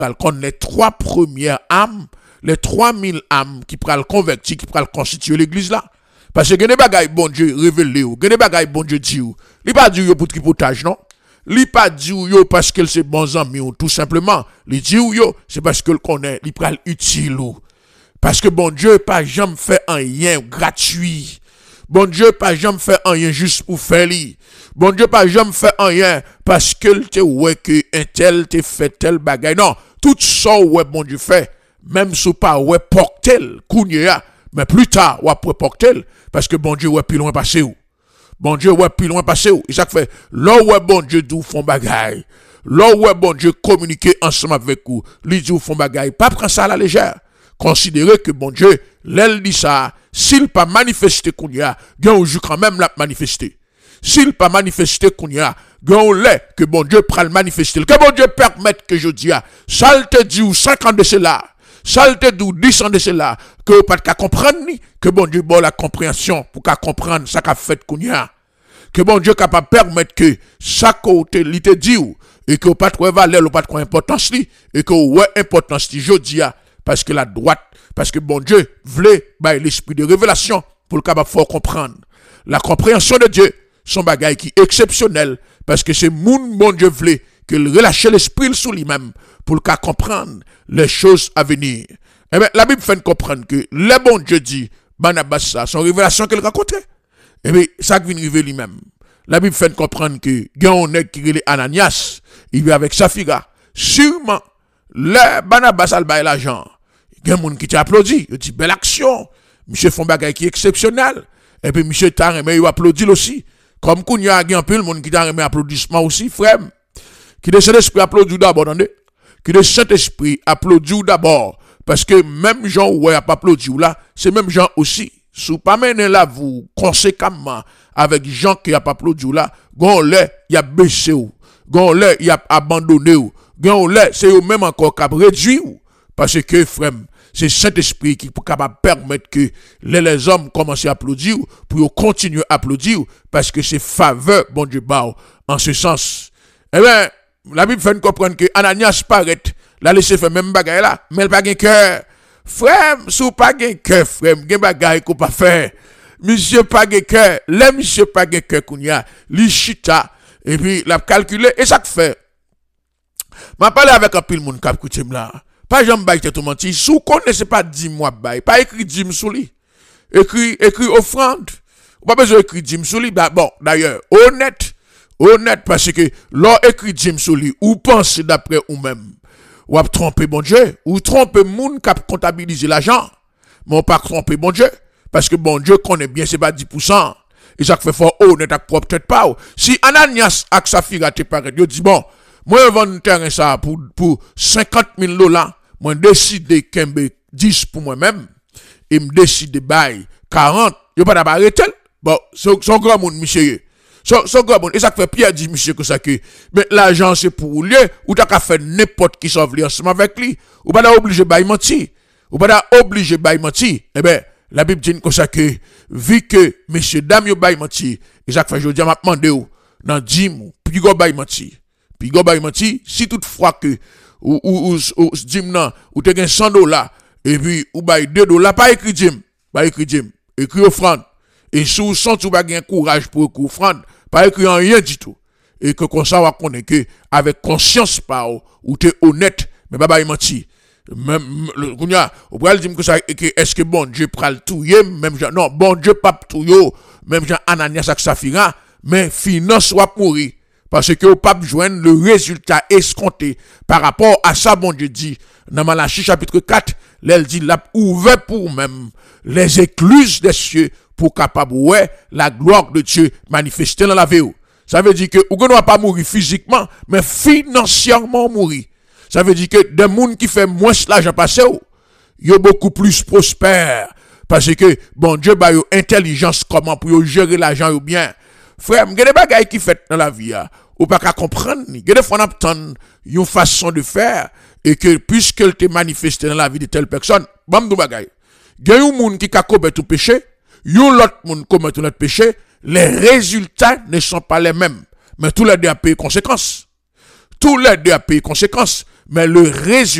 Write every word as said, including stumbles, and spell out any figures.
pral connaître les trois premières âmes, les trois mille âmes qui pral convertir, qui pral constituer l'église là. Parce que gene bagay bon Dieu révélé ou, gene bagay bon Dieu dit ou. Li pas dit yo pour tripotage non. Li pas dit yo parce que c'est bon ami ou tout simplement. Li dit yo c'est parce que le connaît, li pral utile ou. Parce que bon Dieu pas jamais fait un rien gratuit. Bon Dieu pas jamais fait un rien juste pour faire li. Bon Dieu pas jamais fait un rien parce que te ouais que un tel te fait tel bagay. Non, tout ça ouais bon Dieu fait, même sous pas ouais portel kounya, mais plus tard ouais pour portel parce que bon Dieu ouais plus loin passé ou. Bon Dieu ouais plus loin passé ou. Et ça fait là ouais bon Dieu d'où font bagay. Là ouais bon Dieu communiquer ensemble avec vous, li dit ou font bagay, pas prendre ça à la légère. Considérez que bon Dieu, l'elle dit ça, s'il pas manifesté qu'on y a, gagne jour quand même l'a manifesté. S'il pas manifesté qu'on y a, gagne l'est que bon Dieu prend le manifester. Que bon Dieu permette que je dis, ça te dit ou cinquante de cela, ça te dit ou dix ans de cela, que vous pas qu'à comprendre ni, que bon Dieu bon la compréhension pour qu'à comprendre ça qu'a fait qu'on y a. Que bon Dieu capable permettre que ça côté li te dit ou, et que vous pas trouver valeur, ou pas trouver importance li, et que ouais importance li, je dis parce que la droite, parce que bon Dieu voulait bah, l'esprit de révélation pour le capable fort comprendre. La compréhension de Dieu, son bagage qui est exceptionnel, parce que c'est moun bon Dieu voulait qu'il relâche l'esprit sous lui-même pour le cas comprendre les choses à venir. Eh bien, la Bible fait comprendre que le bon Dieu dit, Barnabas ça, son révélation qu'il racontait. Eh bien, ça vient arriver lui-même. La Bible fait comprendre que, il y a un nègre qui est Ananias, il vit avec Saphira. Sûrement, le Barnabas a bail l'argent. Il y a des gens qui t'applaudissent. Il dit, belle action. Monsieur font bagay qui est exceptionnel. Et puis, monsieur t'a remis, il applaudit aussi. Comme qu'on y a un peu le monde qui t'a remis applaudissement aussi, frère. Qui de Saint-Esprit applaudit d'abord, attendez. Qui de Saint-Esprit applaudit d'abord. Parce que même gens où il n'y a pas applaudi là, c'est même gens aussi. Si vous pas mener là, vous, conséquemment, avec gens qui n'ont pas applaudi là, gon le, il y a baissé ou. Gon le, il y a abandonné ou. Gon le, c'est eux même encore qui a réduit ou. Parce que, frère, c'est Saint-Esprit qui peut capable permettre que les, les hommes commencent à applaudir pour continuer à applaudir parce que c'est faveur, bon Dieu, bah, en ce sens. Eh bien, la Bible fait comprendre que Ananias paraît, la laisser faire même bagaille là, mais elle n'a pas de cœur. Frère, si vous pas de cœur, frère, il y a des bagailles qu'on pas faire. Monsieur pas de cœur, les monsieur pas de cœur qu'on y a, l'ishita, et puis l'a calculé, et ça que fait. M'a parlé avec un pile monde qui a écouté là. Pas jamais bail tout menti. Si vous connaissez pas dix mois bail, pas écrit dix sous lui. Écrit écrit offrande. Pas besoin écrit dix sous lui. Bon, d'ailleurs, honnête, honnête parce que l'on écrit dix sous lui ou pense d'après ou même. Ou a trompé bon Dieu, ou tromper moun qui a comptabilisé l'argent. Mais on pas tromper bon Dieu parce que bon Dieu connaît bien c'est pas dix pour cent. Et ça fait fort honnête avec propre peut-être pas. Si Ananias ak Saphira te paraît, yo dit bon, moi je vends un terrain ça pour pour cinquante mille dollars. Moi, décide de kembe dix pour moi-même, et me décide de bail quarante, je pas d'abord arrêter. Bon, son grand monde, monsieur. Son grand monde, et ça fait Pierre dit, monsieur, que ça que, mais l'argent c'est pour lui, ou t'as qu'à faire n'importe qui s'en vient ensemble avec lui, ou pas d'obligé bail mentir, ou pas d'obligé bail mentir. Eh ben, la Bible dit que ça que, vu que, monsieur, dame, yo bail mentir, et ça fait, je dis, m'a demandé ou, dans dix mois, puis go bail mentir. Puis go bail mentir, si toutefois que, ou ou ou dim nan ou te gen cent dollars et puis ou bay deux dollars pas écrit dim pas écrit dim écrit offrande et sous sans tu pas gen courage pour offrande pas écrit rien du tout et que comme ça va connaître que avec conscience pas ou tu es honnête mais pas bay menti même kounya ou pral dim que ça que est-ce que bon Dieu pral touyer même non bon Dieu pas touyo même Jean Ananias ak Saphira mais finance va mourir. Parce que au pape joindre le résultat escompté par rapport à ça, bon Dieu dit, dans Malachie chapitre quatre, l'elle dit, l'a ouvert pour même les écluses des cieux pour capable, ouais, la gloire de Dieu manifester dans la vie. Ça veut dire que, ou ne va pas mourir physiquement, mais financièrement mourir. Ça veut dire que des gens qui font moins l'argent passé, ils sont beaucoup plus prospères. Parce que, bon Dieu, bah, yo intelligence comment pour gérer l'argent ou bien. Frère, il y a des bagailles qui fait dans la vie, ou pas qu'à comprendre, il y a des fois on attend une façon de faire, et que puisqu'elle te manifeste dans la vie de telle personne, bam de bagaille. Il y a un monde qui a commis tout péché, il y a l'autre monde qui commet tout péché, les résultats ne sont pas les mêmes, mais tous les deux ont payé conséquences. Tous les deux ont payé conséquences, mais le résultat